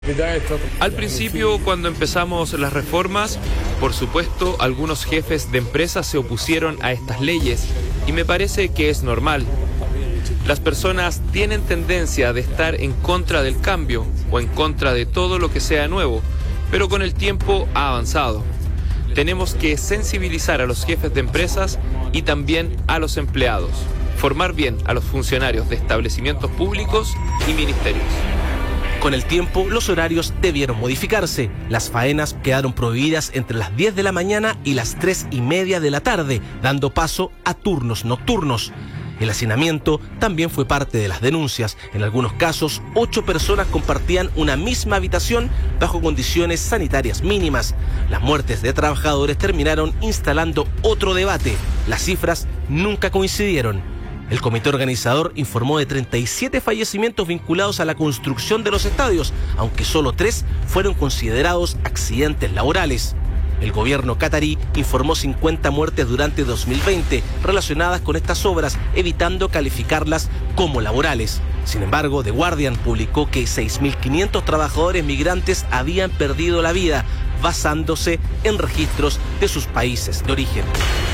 Al principio, cuando empezamos las reformas, por supuesto, algunos jefes de empresas se opusieron a estas leyes y me parece que es normal. Las personas tienen tendencia de estar en contra del cambio o en contra de todo lo que sea nuevo, pero con el tiempo ha avanzado. Tenemos que sensibilizar a los jefes de empresas y también a los empleados, formar bien a los funcionarios de establecimientos públicos y ministerios. Con el tiempo, los horarios debieron modificarse. Las faenas quedaron prohibidas entre las 10 de la mañana y las 3:30 de la tarde, dando paso a turnos nocturnos. El hacinamiento también fue parte de las denuncias. En algunos casos, 8 personas compartían una misma habitación bajo condiciones sanitarias mínimas. Las muertes de trabajadores terminaron instalando otro debate. Las cifras nunca coincidieron. El comité organizador informó de 37 fallecimientos vinculados a la construcción de los estadios, aunque solo 3 fueron considerados accidentes laborales. El gobierno catarí informó 50 muertes durante 2020 relacionadas con estas obras, evitando calificarlas como laborales. Sin embargo, The Guardian publicó que 6.500 trabajadores migrantes habían perdido la vida, basándose en registros de sus países de origen.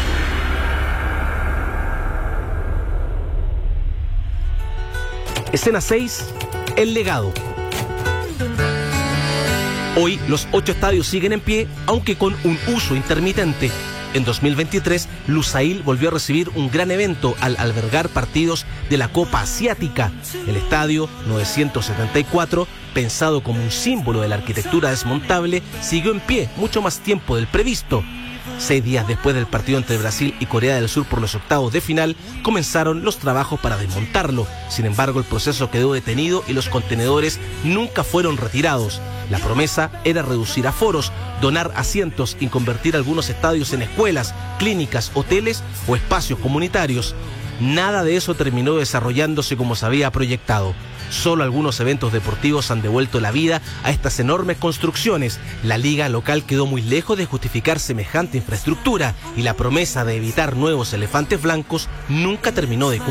Escena 6, el legado. Hoy los 8 estadios siguen en pie, aunque con un uso intermitente. En 2023, Lusail volvió a recibir un gran evento al albergar partidos de la Copa Asiática. El estadio 974, pensado como un símbolo de la arquitectura desmontable, siguió en pie mucho más tiempo del previsto. 6 días después del partido entre Brasil y Corea del Sur por los octavos de final, comenzaron los trabajos para desmontarlo. Sin embargo, el proceso quedó detenido y los contenedores nunca fueron retirados. La promesa era reducir aforos, donar asientos y convertir algunos estadios en escuelas, clínicas, hoteles o espacios comunitarios. Nada de eso terminó desarrollándose como se había proyectado. Solo algunos eventos deportivos han devuelto la vida a estas enormes construcciones. La liga local quedó muy lejos de justificar semejante infraestructura y la promesa de evitar nuevos elefantes blancos nunca terminó de cumplirse.